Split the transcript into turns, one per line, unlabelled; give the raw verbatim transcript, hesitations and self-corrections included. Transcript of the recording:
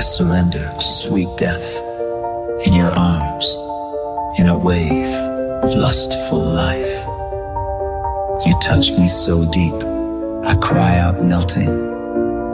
surrender to sweet death in your arms, in a wave of lustful life. You touch me so deep, I cry out melting.